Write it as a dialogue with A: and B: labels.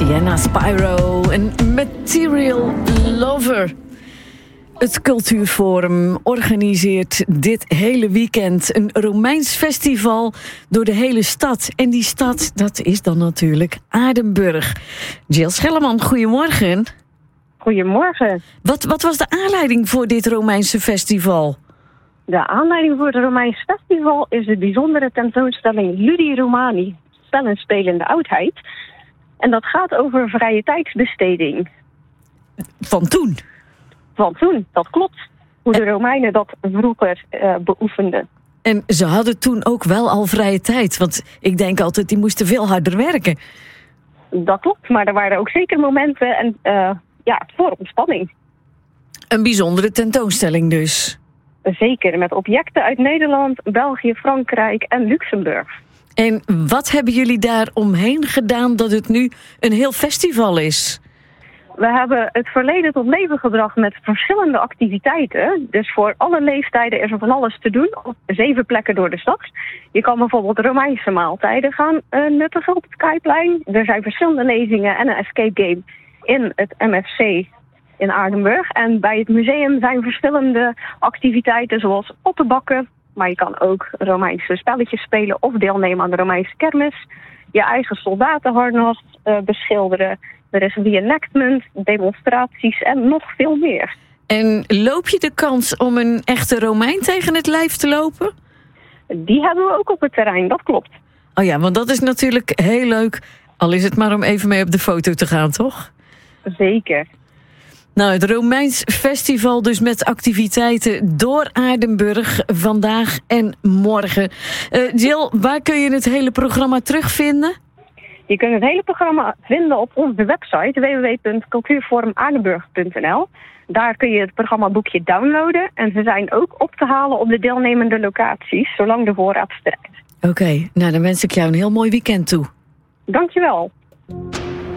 A: Sienna Spyro en Material Lover. Het Cultuurforum organiseert dit hele weekend een Romeins festival door de hele stad. En die stad, dat is dan natuurlijk Aardenburg. Jill Schelleman, goedemorgen.
B: Goedemorgen.
A: Wat was de aanleiding voor dit Romeinse festival?
B: De aanleiding voor het Romeins festival is de bijzondere tentoonstelling Ludi Romani, spel en spelende oudheid. En dat gaat over vrije tijdsbesteding.
A: Van toen?
B: Van toen, dat klopt. Hoe de Romeinen dat vroeger beoefenden. En
A: ze hadden toen ook wel al vrije tijd. Want ik denk altijd, die moesten veel harder werken.
B: Dat klopt, maar er waren ook zeker momenten voor ontspanning.
A: Een bijzondere tentoonstelling dus.
B: Zeker, met objecten uit Nederland, België, Frankrijk en Luxemburg.
A: En wat hebben jullie daar omheen gedaan dat het nu een heel festival is?
B: We hebben het verleden tot leven gebracht met verschillende activiteiten. Dus voor alle leeftijden is er van alles te doen op 7 plekken door de stad. Je kan bijvoorbeeld Romeinse maaltijden gaan nuttigen op het Kuipplein. Er zijn verschillende lezingen en een escape game in het MFC in Aardenburg. En bij het museum zijn verschillende activiteiten zoals pottenbakken. Maar je kan ook Romeinse spelletjes spelen of deelnemen aan de Romeinse kermis. Je eigen soldatenharnas beschilderen. Er is reenactment, demonstraties en nog veel meer.
A: En loop je de kans om een echte Romein tegen het lijf te lopen?
B: Die hebben we ook op het terrein, dat klopt.
A: Oh ja, want dat is natuurlijk heel leuk. Al is het maar om even mee op de foto te gaan, toch?
B: Zeker.
A: Nou, het Romeins festival dus met activiteiten door Aardenburg vandaag en morgen. Jill, waar kun je het hele programma terugvinden?
B: Je kunt het hele programma vinden op onze website www.cultuurforumaardenburg.nl. Daar kun je het programmaboekje downloaden. En ze zijn ook op te halen op de deelnemende locaties, zolang de voorraad strekt.
A: Oké, nou dan wens ik jou een heel mooi weekend toe.
B: Dankjewel.